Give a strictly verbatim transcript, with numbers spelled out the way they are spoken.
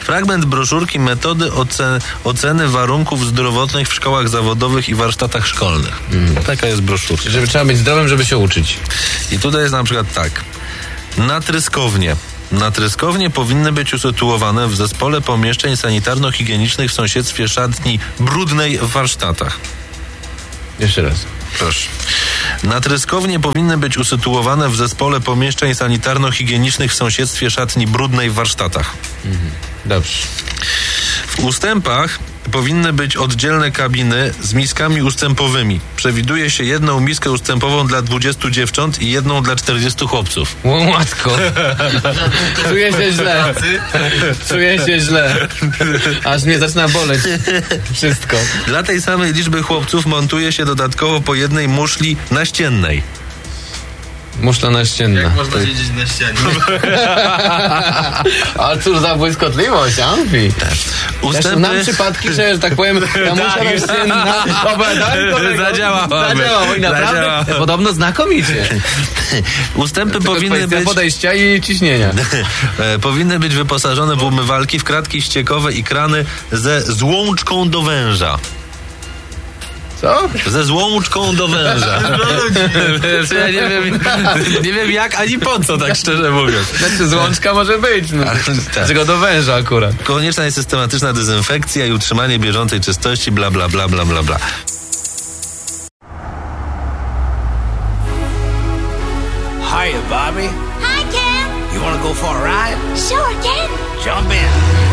Fragment broszurki metody ocen- oceny warunków zdrowotnych w szkołach zawodowych i warsztatach szkolnych. Mm. Taka jest broszurka. Żeby trzeba być zdrowym, żeby się uczyć. I tutaj jest na przykład tak. Natryskownie. Natryskownie powinny być usytuowane w zespole pomieszczeń sanitarno-higienicznych w sąsiedztwie szatni brudnej w warsztatach. Jeszcze raz. Proszę. Natryskownie powinny być usytuowane w zespole pomieszczeń sanitarno-higienicznych w sąsiedztwie szatni brudnej w warsztatach. Mhm. Dobrze. W ustępach powinny być oddzielne kabiny z miskami ustępowymi. Przewiduje się jedną miskę ustępową dla dwudziestu dziewcząt i jedną dla czterdziestu chłopców. O matko. Czuję się źle. Czuję się źle. Aż mnie zaczyna boleć wszystko. Dla tej samej liczby chłopców montuje się dodatkowo po jednej muszli naściennej. Muszla naścienna. Jak można siedzieć na ścianie? Ale cóż za błyskotliwość, Amfi. Ustępy... Znam przypadki, że, że tak powiem, ta muszla naścienna zadziałało. Zadziałało i naprawdę zadziałało. Podobno znakomicie. Ustępy powinny być... podejścia i ciśnienia. powinny być wyposażone w umywalki, w kratki ściekowe i krany ze złączką do węża. Co? Ze złączką do węża. Ja nie wiem, nie wiem jak ani po co, tak szczerze mówiąc. Znaczy złączka może być, no. Tak. Tylko do węża akurat. Konieczna jest systematyczna dezynfekcja i utrzymanie bieżącej czystości, bla bla bla bla bla bla. Hiya, Bobby. Hi, Ken. You wanna go for a ride? Sure, Ken. Jump in.